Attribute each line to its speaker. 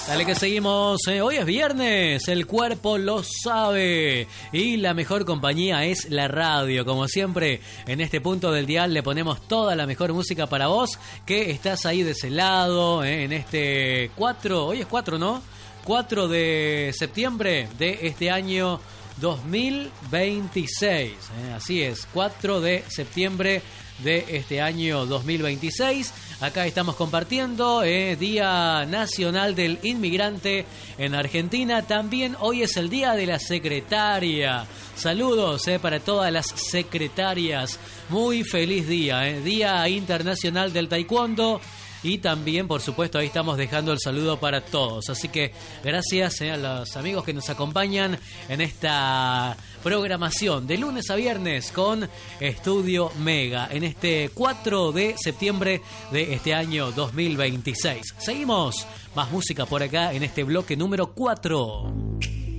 Speaker 1: Dale que seguimos, hoy es viernes, el cuerpo lo sabe y la mejor compañía es la radio. Como siempre, en este punto del dial le ponemos toda la mejor música para vos que estás ahí de ese lado, en este 4, hoy es 4, ¿no? 4 de septiembre de este año 2026, así es, 4 de septiembre de este año 2026. Acá estamos compartiendo Día Nacional del Inmigrante en Argentina. También hoy es el Día de la Secretaria. Saludos para todas las secretarias. Muy feliz día, Día Internacional del Taekwondo. Y también, por supuesto, ahí estamos dejando el saludo para todos. Así que gracias a los amigos que nos acompañan en esta programación de lunes a viernes con Estudio Mega en este 4 de septiembre de este año 2026. Seguimos, más música por acá en este bloque número 4.